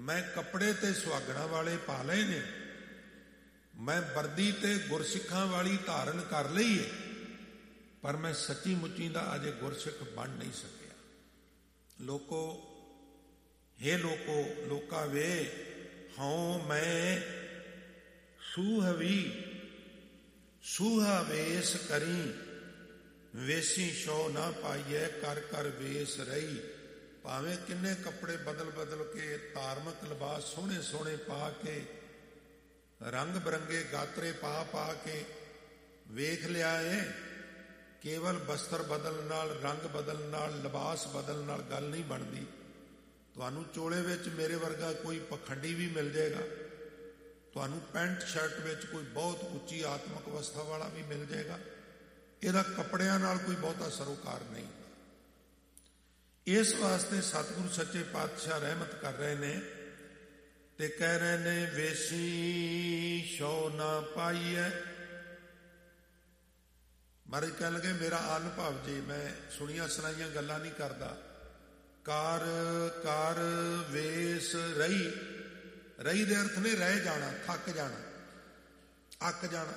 मैं कपड़े ते सुहागणा वाले पा लए ने, मैं वर्दी ते गुरसिखां वाली धारण कर लई है, पर मैं सच्ची मुच्ची दा अजे गुरसिख बन नहीं सकिया। लोको हे लोको लोका वे हाँ मैं सूहवी सूहा वेश करी, वेसी शौ ना पाइए कर कर वेश रही। भावें किन्ने कपड़े बदल बदल के, धार्मिक लिबास सोहने सोहने पा के, रंग बिरंगे गात्रे पा पा के वेख लिया है, केवल वस्त्र बदल नाल, रंग बदल नाल, लिबास बदल नाल गल नहीं बनती। तुहानू चोले विच मेरे वर्गा कोई पखंडी भी मिल जाएगा, तुहानू पैंट शर्ट विच कोई बहुत उच्ची आत्मक अवस्था वाला भी मिल जाएगा। ਇਹਦਾ ਕੱਪੜਿਆਂ ਨਾਲ ਕੋਈ ਬਹੁਤਾ ਸਰੋਕਾਰ ਨਹੀਂ। ਇਸ ਵਾਸਤੇ ਸਤਿਗੁਰੂ ਸੱਚੇ ਪਾਤਸ਼ਾਹ ਰਹਿਮਤ ਕਰ ਰਹੇ ਨੇ ਤੇ ਕਹਿ ਰਹੇ ਨੇ ਵੇਸੀ ਸ਼ੋ ਨਾ ਪਾਈਐ। ਮਹਾਰਾਜ ਕਹਿਣ ਲੱਗੇ ਮੇਰਾ ਅਨੁਭਵ ਜੇ, ਮੈਂ ਸੁਣੀਆਂ ਸੁਣਾਈਆਂ ਗੱਲਾਂ ਨਹੀਂ ਕਰਦਾ। ਕਰ ਕਰ ਵੇਸ ਰਹੀ, ਰਹੀ ਦੇ ਅਰਥ ਨੇ ਰਹਿ ਜਾਣਾ, ਥੱਕ ਜਾਣਾ, ਅੱਕ ਜਾਣਾ।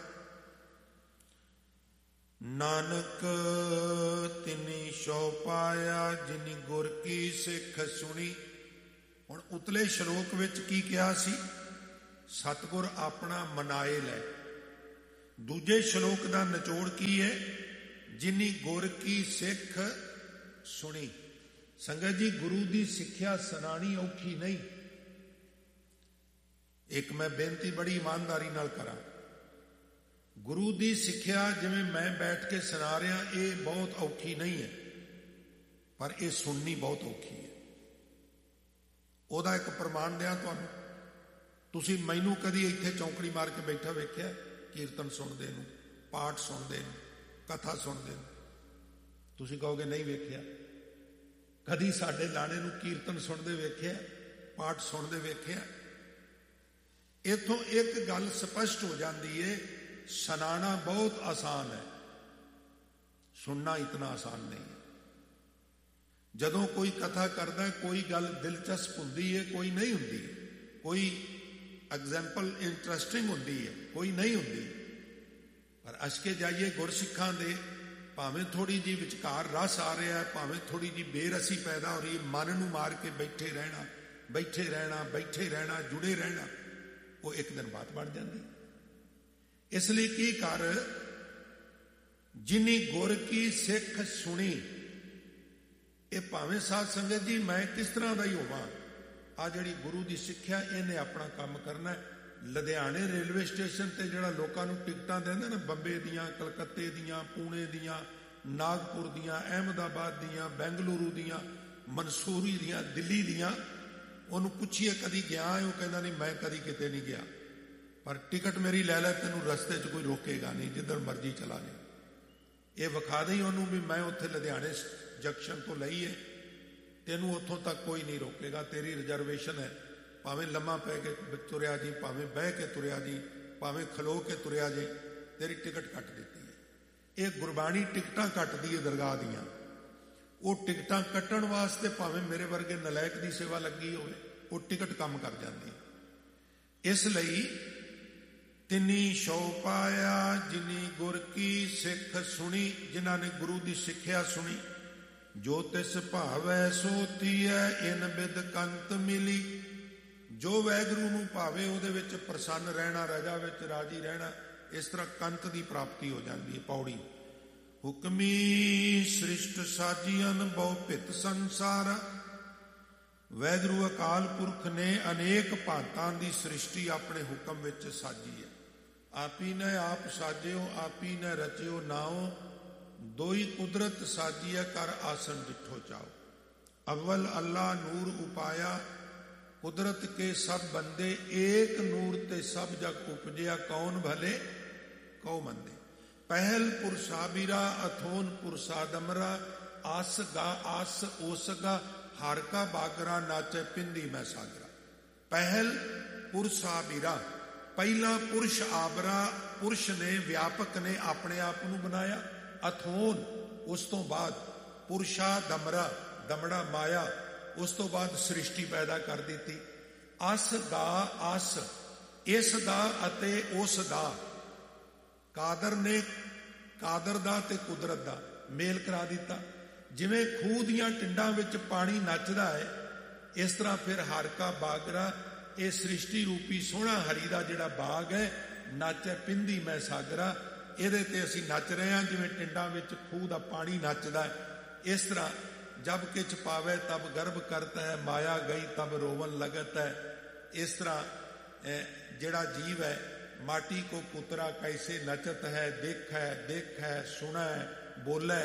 ਨਾਨਕ ਤਿਨੀ ਸ਼ੋ ਪਾਇਆ ਜਿਨੀ ਗੁਰ ਕੀ ਸਿੱਖ ਸੁਣੀ। ਹੁਣ ਉਤਲੇ ਸ਼ਲੋਕ ਵਿੱਚ ਕੀ ਕਿਹਾ ਸੀ? ਸਤਿਗੁਰ ਆਪਣਾ ਮਨਾਏ ਲੈ। ਦੂਜੇ ਸ਼ਲੋਕ ਦਾ ਨਿਚੋੜ ਕੀ ਹੈ? ਜਿਨੀ ਗੁਰ ਕੀ ਸਿੱਖ ਸੁਣੀ। ਸੰਗਤ ਜੀ, ਗੁਰੂ ਦੀ ਸਿੱਖਿਆ ਸੁਣਾਣੀ ਔਖੀ ਨਹੀਂ। ਇੱਕ ਮੈਂ ਬੇਨਤੀ ਬੜੀ ਇਮਾਨਦਾਰੀ ਨਾਲ ਕਰਾਂ, ਗੁਰੂ ਦੀ ਸਿੱਖਿਆ ਜਿਵੇਂ ਮੈਂ ਬੈਠ ਕੇ ਸੁਣਾ ਰਿਹਾ, ਇਹ ਬਹੁਤ ਔਖੀ ਨਹੀਂ ਹੈ, ਪਰ ਇਹ ਸੁਣਨੀ ਬਹੁਤ ਔਖੀ ਹੈ। ਉਹਦਾ ਇੱਕ ਪ੍ਰਮਾਣ ਦਿਆਂ ਤੁਹਾਨੂੰ। ਤੁਸੀਂ ਮੈਨੂੰ ਕਦੀ ਇੱਥੇ ਚੌਂਕੜੀ ਮਾਰ ਕੇ ਬੈਠਾ ਵੇਖਿਆ ਕੀਰਤਨ ਸੁਣਦੇ ਨੂੰ, ਪਾਠ ਸੁਣਦੇ ਨੂੰ, ਕਥਾ ਸੁਣਦੇ ਨੂੰ? ਤੁਸੀਂ ਕਹੋਗੇ ਨਹੀਂ ਵੇਖਿਆ। ਕਦੀ ਸਾਡੇ ਲਾਣੇ ਨੂੰ ਕੀਰਤਨ ਸੁਣਦੇ ਵੇਖਿਆ, ਪਾਠ ਸੁਣਦੇ ਵੇਖਿਆ? ਇੱਥੋਂ ਇੱਕ ਗੱਲ ਸਪਸ਼ਟ ਹੋ ਜਾਂਦੀ ਹੈ, ਸੁਣਾਣਾ ਬਹੁਤ ਆਸਾਨ ਹੈ, ਸੁਣਨਾ ਇਤਨਾ ਆਸਾਨ ਨਹੀਂ ਹੈ। ਜਦੋਂ ਕੋਈ ਕਥਾ ਕਰਦਾ, ਕੋਈ ਗੱਲ ਦਿਲਚਸਪ ਹੁੰਦੀ ਹੈ, ਕੋਈ ਨਹੀਂ ਹੁੰਦੀ, ਕੋਈ ਐਗਜ਼ਾਮਪਲ ਇੰਟਰਸਟਿੰਗ ਹੁੰਦੀ ਹੈ, ਕੋਈ ਨਹੀਂ ਹੁੰਦੀ। ਪਰ ਅਸ਼ਕੇ ਜਾਈਏ ਗੁਰਸਿੱਖਾਂ ਦੇ, ਭਾਵੇਂ ਥੋੜੀ ਜਿਹੀ ਵਿਚਕਾਰ ਰਸ ਆ ਰਿਹਾ, ਭਾਵੇਂ ਥੋੜੀ ਜਿਹੀ ਬੇਰਸੀ ਪੈਦਾ ਹੋ ਰਹੀ ਹੈ, ਮਨ ਨੂੰ ਮਾਰ ਕੇ ਬੈਠੇ ਰਹਿਣਾ, ਬੈਠੇ ਰਹਿਣਾ, ਬੈਠੇ ਰਹਿਣਾ, ਜੁੜੇ ਰਹਿਣਾ, ਉਹ ਇੱਕ ਦਿਨ ਬਾਤ ਬਣ ਜਾਂਦੀ। ਇਸ ਲਈ ਕੀ ਕਰ, ਜਿਨੀ ਗੁਰ ਕੀ ਸਿੱਖ ਸੁਣੀ। ਇਹ ਭਾਵੇਂ ਸਾਧ ਸੰਗਤ ਜੀ ਮੈਂ ਕਿਸ ਤਰ੍ਹਾਂ ਦਾ ਹੀ ਹੋਵਾਂ, ਆ ਜਿਹੜੀ ਗੁਰੂ ਦੀ ਸਿੱਖਿਆ ਇਹਨੇ ਆਪਣਾ ਕੰਮ ਕਰਨਾ। ਲੁਧਿਆਣੇ ਰੇਲਵੇ ਸਟੇਸ਼ਨ ਤੇ ਜਿਹੜਾ ਲੋਕਾਂ ਨੂੰ ਟਿਕਟਾਂ ਦਿੰਦੇ ਨਾ, ਬੰਬੇ ਦੀਆਂ, ਕਲਕੱਤੇ ਦੀਆਂ, ਪੂਣੇ ਦੀਆਂ, ਨਾਗਪੁਰ ਦੀਆਂ, ਅਹਿਮਦਾਬਾਦ ਦੀਆਂ, ਬੈਂਗਲੁਰੂ ਦੀਆਂ, ਮਨਸੂਰੀ ਦੀਆਂ, ਦਿੱਲੀ ਦੀਆਂ, ਉਹਨੂੰ ਪੁੱਛੀਏ ਕਦੀ ਗਿਆ ਹੈ? ਉਹ ਕਹਿੰਦਾ ਨਹੀਂ ਮੈਂ ਕਦੀ ਕਿਤੇ ਨਹੀਂ ਗਿਆ, ਪਰ ਟਿਕਟ ਮੇਰੀ ਲੈ ਲੈ, ਤੈਨੂੰ ਰਸਤੇ 'ਚ ਕੋਈ ਰੋਕੇਗਾ ਨਹੀਂ, ਜਿੱਧਰ ਮਰਜ਼ੀ ਚਲਾ ਜਾ। ਇਹ ਵਿਖਾ ਦੇਈ ਉਹਨੂੰ ਵੀ ਮੈਂ ਉੱਥੇ ਲੁਧਿਆਣੇ ਜੰਕਸ਼ਨ ਤੋਂ ਲਈ ਹੈ, ਤੈਨੂੰ ਉੱਥੋਂ ਤੱਕ ਕੋਈ ਨਹੀਂ ਰੋਕੇਗਾ, ਤੇਰੀ ਰਿਜ਼ਰਵੇਸ਼ਨ ਹੈ, ਭਾਵੇਂ ਲੰਮਾ ਪੈ ਕੇ ਤੁਰਿਆ ਜੀ, ਭਾਵੇਂ ਬਹਿ ਕੇ ਤੁਰਿਆ ਜੀ, ਭਾਵੇਂ ਖਲੋ ਕੇ ਤੁਰਿਆ ਜੀ, ਤੇਰੀ ਟਿਕਟ ਕੱਟ ਦਿੱਤੀ ਹੈ। ਇਹ ਗੁਰਬਾਣੀ ਟਿਕਟਾਂ ਕੱਟਦੀ ਹੈ ਦਰਗਾਹ ਦੀਆਂ। ਉਹ ਟਿਕਟਾਂ ਕੱਟਣ ਵਾਸਤੇ ਭਾਵੇਂ ਮੇਰੇ ਵਰਗੇ ਨਲਾਇਕ ਦੀ ਸੇਵਾ ਲੱਗੀ ਹੋਵੇ, ਉਹ ਟਿਕਟ ਕੰਮ ਕਰ ਜਾਂਦੀ ਹੈ। ਇਸ ਲਈ ਤਿਨੀ ਸ਼ੋ ਪਾਇਆ ਜਿਨੀ ਗੁਰ ਕੀ ਸਿੱਖ ਸੁਣੀ। ਜਿਨ੍ਹਾਂ ਨੇ ਗੁਰੂ ਦੀ ਸਿੱਖਿਆ ਸੁਣੀ, ਜੋ ਤਿਸ ਭਾਵੈ ਸੋ ਥੀਐ ਇਨ ਬਿਦ ਕੰਤ ਮਿਲੀ। ਜੋ ਵੈਗੁਰੂ ਨੂੰ ਭਾਵੇ ਉਹਦੇ ਵਿੱਚ ਪ੍ਰਸੰਨ ਰਹਿਣਾ, ਰਜਾ ਵਿੱਚ ਰਾਜੀ ਰਹਿਣਾ, ਇਸ ਤਰ੍ਹਾਂ ਕੰਤ ਦੀ ਪ੍ਰਾਪਤੀ ਹੋ ਜਾਂਦੀ ਹੈ। ਪੌੜੀ ਹੁਕਮੀ ਸ੍ਰਿਸ਼ਟ ਸਾਜੀਅਨ ਬਹੁ ਭਿਤ ਸੰਸਾਰ। ਵੈਗੁਰੂ ਅਕਾਲ ਪੁਰਖ ਨੇ ਅਨੇਕ ਭਾਂਤਾਂ ਦੀ ਸ੍ਰਿਸ਼ਟੀ ਆਪਣੇ ਹੁਕਮ ਵਿੱਚ ਸਾਜੀ ਹੈ। ਆਪੀ ਨੇ ਆਪ ਸਾਜਿਓ, ਆਪੀ ਨੇ ਰਚਿਓ ਨਾਉ, ਦੋਈ ਕੁਦਰਤ ਸਾਜੀਐ ਕਰ ਆਸਨ ਡਿਠੋ ਚਾਓ। ਅਵਲ ਅੱਲਾ ਨੂਰ ਉਪਾਇਆ, ਕੁਦਰਤ ਕੇ ਸਭ ਬੰਦੇ, ਏਕ ਨੂਰ ਤੇ ਸਭ ਜਗ ਉਪਜਿਆ, ਕੌਣ ਭਲੇ ਕਉ ਮੰਦੇ। ਪਹਿਲ ਪੁਰਸ਼ਾ ਬੀਰਾ ਅਥੋਨ ਪੁਰਸ਼ਾ ਦਮਰਾ, ਆਸ ਗਾ ਆਸ ਓਸਗਾ, ਹਰ ਕਾ ਬਾਗਰਾ ਨਾਚੇ ਪਿੰਦੀ ਮੈਂ ਸਾਗਰਾ। ਪਹਿਲ ਪੁਰਸ਼ਾ ਬੀਰਾ, ਪਹਿਲਾ ਪੁਰਸ਼ ਆਬਰਾ, ਪੁਰਸ਼ ਨੇ, ਵਿਆਪਕ ਨੇ ਆਪਣੇ ਆਪ ਨੂੰ ਬਣਾਇਆ। ਅਥੋਨ, ਉਸ ਤੋਂ ਬਾਅਦ ਪੁਰਸ਼ਾ ਦਮਰਾ, ਦਮੜਾ ਮਾਇਆ, ਉਸ ਤੋਂ ਬਾਅਦ ਸ੍ਰਿਸ਼ਟੀ ਪੈਦਾ ਕਰ ਦਿੱਤੀ। ਅਸ ਦਾ ਅਸ, ਇਸ ਦਾ ਅਤੇ ਉਸ ਦਾ। ਕਾਦਰ ਨੇ ਕਾਦਰ ਦਾ ਤੇ ਕੁਦਰਤ ਦਾ ਮੇਲ ਕਰਾ ਦਿੱਤਾ। ਜਿਵੇਂ ਖੂਹ ਦੀਆਂ ਟਿੰਡਾਂ ਵਿੱਚ ਪਾਣੀ ਨੱਚਦਾ ਹੈ, ਇਸ ਤਰ੍ਹਾਂ ਫਿਰ ਹਰ ਕਾ ਬਾਗਰਾ, ਇਹ ਸ੍ਰਿਸ਼ਟੀ ਰੂਪੀ ਸੋਹਣਾ ਹਰੀ ਦਾ ਜਿਹੜਾ ਬਾਗ ਹੈ, ਨਾਚੈ ਪਿੰਦੀ ਮੈਂ ਸਾਗਰਾ, ਇਹਦੇ ਤੇ ਅਸੀਂ ਨੱਚ ਰਹੇ ਹਾਂ। ਜਿਵੇਂ ਟਿੰਡਾਂ ਵਿੱਚ ਖੂਹ ਦਾ ਪਾਣੀ ਨੱਚਦਾ ਹੈ, ਇਸ ਤਰ੍ਹਾਂ ਜਬ ਕਿਛ ਪਾਵੇ ਤਬ ਗਰਭ ਕਰਤ ਹੈ, ਮਾਇਆ ਗਈ ਤਬ ਰੋਵਨ ਲਗਤ ਹੈ। ਇਸ ਤਰ੍ਹਾਂ ਜਿਹੜਾ ਜੀਵ ਹੈ, ਮਾਟੀ ਕੋ ਪੁੱਤਰਾ ਕੈਸੇ ਨਚਤ ਹੈ, ਦੇਖ ਹੈ ਸੁਣਾ ਬੋਲੇ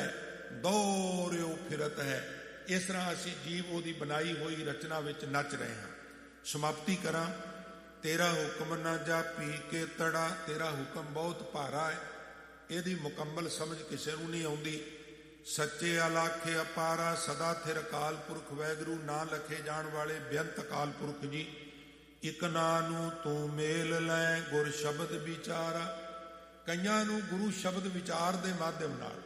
ਦੌੜਿਓ ਫਿਰਤ ਹੈ। ਇਸ ਤਰ੍ਹਾਂ ਅਸੀਂ ਜੀਵ ਉਹਦੀ ਬਣਾਈ ਹੋਈ ਰਚਨਾ ਵਿੱਚ ਨੱਚ ਰਹੇ ਹਾਂ। ਸਮਾਪਤੀ ਕਰਾਂ। ਤੇਰਾ ਹੁਕਮ ਨਾ ਜਾਪੀ ਕੇ ਤੜਾ, ਤੇਰਾ ਹੁਕਮ ਬਹੁਤ ਭਾਰਾ ਹੈ, ਇਹਦੀ ਮੁਕੰਮਲ ਸਮਝ ਕਿਸੇ ਨੂੰ ਨਹੀਂ ਆਉਂਦੀ। ਸੱਚੇ ਅਲਾਖੇ ਅਪਾਰਾ, ਸਦਾ ਥਿਰ ਅਕਾਲ ਪੁਰਖ ਵਾਹਿਗੁਰੂ, ਨਾ ਲਖੇ ਜਾਣ ਵਾਲੇ ਬੇਅੰਤ ਅਕਾਲ ਪੁਰਖ ਜੀ। ਇਕ ਨਾ ਨੂੰ ਤੂੰ ਮੇਲ ਲੈ, ਗੁਰ ਸ਼ਬਦ ਵਿਚਾਰਾ। ਕਈਆਂ ਨੂੰ ਗੁਰੂ ਸ਼ਬਦ ਵਿਚਾਰ ਦੇ ਮਾਧਿਅਮ ਨਾਲ,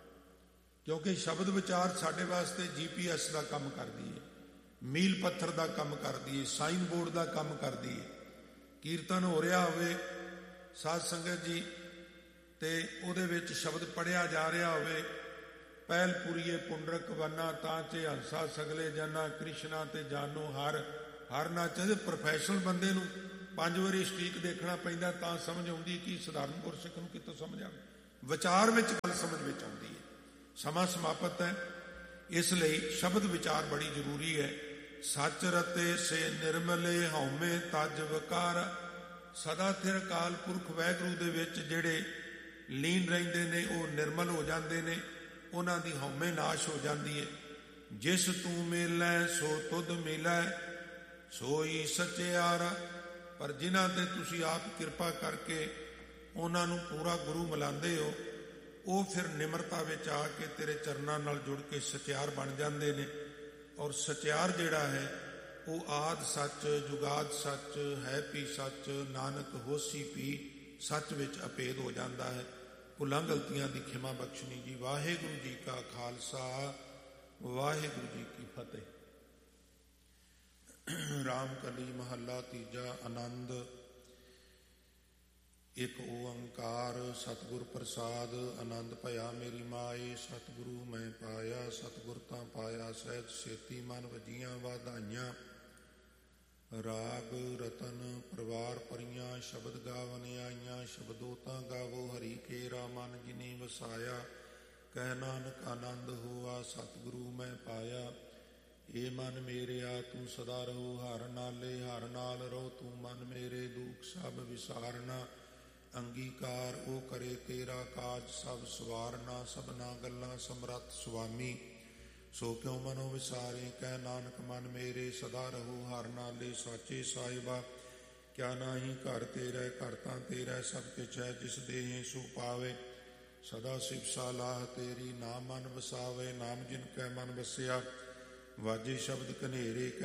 ਕਿਉਂਕਿ ਸ਼ਬਦ ਵਿਚਾਰ ਸਾਡੇ ਵਾਸਤੇ GPS ਦਾ ਕੰਮ ਕਰਦੀ ਹੈ, ਮੀਲ ਪੱਥਰ ਦਾ ਕੰਮ ਕਰਦੀ ਹੈ, ਸਾਈਨ ਬੋਰਡ ਦਾ ਕੰਮ ਕਰਦੀ ਹੈ। ਕੀਰਤਨ ਹੋ ਰਿਹਾ ਹੋਵੇ ਸਾਧ ਸੰਗਤ ਜੀ, ਤੇ ਉਹਦੇ ਵਿੱਚ ਸ਼ਬਦ ਪੜ੍ਹਿਆ ਜਾ ਰਿਹਾ ਹੋਵੇ, ਪਹਿਲ ਪੁਰੀਏ ਪੁੰਡਰਕ ਵੰਨਾ ਤਾਂ ਚੇ ਹੰਸਾ ਸਗਲੇ ਜਾਨਾ, ਕ੍ਰਿਸ਼ਨਾ ਤੇ ਜਾਨੋ ਹਰ ਹਰ ਨਾ ਚਾਹੇ। ਪ੍ਰੋਫੈਸ਼ਨਲ ਬੰਦੇ ਨੂੰ 5 ਵਾਰੀ ਸਟੀਕ ਦੇਖਣਾ ਪੈਂਦਾ ਤਾਂ ਸਮਝ ਆਉਂਦੀ, ਕਿ ਸਧਾਰਨ ਗੁਰਸਿੱਖ ਨੂੰ ਕਿੱਥੋਂ ਸਮਝ ਆਵੇ। ਵਿਚਾਰ ਵਿੱਚ ਗੱਲ ਸਮਝ ਵਿੱਚ ਆਉਂਦੀ ਹੈ। ਸਮਾਂ ਸਮਾਪਤ ਹੈ, ਇਸ ਲਈ ਸ਼ਬਦ ਵਿਚਾਰ ਬੜੀ ਜ਼ਰੂਰੀ ਹੈ। ਸੱਚ ਰਤੇ ਸੇ ਨਿਰਮਲੇ, ਹਉਮੈ ਤਜ ਵਕਾਰ। ਸਦਾ ਥਿਰ ਅਕਾਲ ਪੁਰਖ ਵਾਹਿਗੁਰੂ ਦੇ ਵਿੱਚ ਜਿਹੜੇ ਲੀਨ ਰਹਿੰਦੇ ਨੇ, ਉਹ ਨਿਰਮਲ ਹੋ ਜਾਂਦੇ ਨੇ, ਉਹਨਾਂ ਦੀ ਹਉਮੈ ਨਾਸ਼ ਹੋ ਜਾਂਦੀ ਹੈ। ਜਿਸ ਤੂੰ ਮਿਲੈ ਸੋ ਤੁਧ ਮਿਲੈ, ਸੋਈ ਸਚਿਆਰਾ। ਪਰ ਜਿਨ੍ਹਾਂ ਤੇ ਤੁਸੀਂ ਆਪ ਕਿਰਪਾ ਕਰਕੇ ਉਹਨਾਂ ਨੂੰ ਪੂਰਾ ਗੁਰੂ ਮਿਲਾਉਂਦੇ ਹੋ, ਉਹ ਫਿਰ ਨਿਮਰਤਾ ਵਿੱਚ ਆ ਕੇ ਤੇਰੇ ਚਰਨਾਂ ਨਾਲ ਜੁੜ ਕੇ ਸਚਿਆਰ ਬਣ ਜਾਂਦੇ ਨੇ। ਔਰ ਸਚਿਆਰ ਜਿਹੜਾ ਹੈ, ਉਹ ਆਦ ਸੱਚ, ਜੁਗਾਦ ਸੱਚ, ਹੈ ਪੀ ਸੱਚ, ਨਾਨਕ ਹੋਸੀ ਪੀ ਸੱਚ ਵਿੱਚ ਅਪੇਦ ਹੋ ਜਾਂਦਾ ਹੈ। ਭੁੱਲਾਂ ਗਲਤੀਆਂ ਦੀ ਖਿਮਾ ਬਖਸ਼ਣੀ ਜੀ। ਵਾਹਿਗੁਰੂ ਜੀ ਕਾ ਖਾਲਸਾ, ਵਾਹਿਗੁਰੂ ਜੀ ਕੀ ਫਤਿਹ। ਰਾਮ ਕਲੀ ਮਹੱਲਾ ਤੀਜਾ। ਆਨੰਦ। ਇਕ ਓੰਕਾਰ ਸਤਿਗੁਰ ਪ੍ਰਸਾਦ, ਆਨੰਦ ਭਇਆ ਮੇਰੀ ਮਾਏ। ਸਤਿਗੁਰੂ ਮੈਂ ਪਾਇਆ, ਸਤਿਗੁਰ ਤਾਂ ਪਾਇਆ ਸਹਿਜ ਸੇਤੀ, ਮਨ ਵਜੀਆਂ ਵਾਧਾਈਆਂ। ਰਾਗ ਰਤਨ ਪਰਿਵਾਰ ਪਰੀਆਂ, ਸ਼ਬਦ ਗਾਵਨ ਆਈਆਂ। ਸ਼ਬਦੋ ਤਾਂ ਗਾਵੋ ਹਰੀ ਕੇਰਾ, ਮਨ ਜਿਨੀ ਵਸਾਇਆ। ਕਹਿ ਨਾਨਕ ਆਨੰਦ ਹੋਆ, ਸਤਿਗੁਰੂ ਮੈਂ ਪਾਇਆ। ਏ ਮਨ ਮੇਰਿਆ ਤੂੰ ਸਦਾ ਰਹੋ ਹਰ ਨਾਲੇ, ਹਰ ਨਾਲ ਰਹੋ ਤੂੰ ਮਨ ਮੇਰੇ। ਦੁੱਖ ਸਭ ਵਿਸਾਰਨਾ, ਅੰਗੀਕਾਰ ਉਹ ਕਰੇ ਤੇਰਾ ਕਾਜ। ਸਭ ਸਵਾਰਨਾ, ਸਭਨਾ ਗੱਲਾਂ ਸਮਰੱਥ ਸੁਆਮੀ। ਸੋ ਕਿਉ ਮਨੋ ਵਿਸਾਰੇ, ਕਹਿ ਨਾਨਕ ਮਨ ਮੇਰੇ। ਸਦਾ ਰਹੋ ਹਰ ਨਾਲੇ, ਸਾਚੇ ਸਾਹਿਬਾ। ਕਿਆ ਨਾਹੀ ਘਰ ਤੇਰਾ, ਘਰ ਤਾਂ ਤੇਰਾ ਸਭ ਕਿਛ ਹੈ। ਜਿਸ ਦੇਹੇ ਸੋ ਪਾਵੇ, ਸਦਾ ਸਿਵ ਸਲਾਹ ਤੇਰੀ। ਨਾਮ ਮਨ ਵਸਾਵੇ, ਨਾਮ ਜਿਨ ਕੈ ਮਨ ਵਸਿਆ। ਵਾਜੇ ਸ਼ਬਦ ਕਨੇਰੇ, ਕਹਿ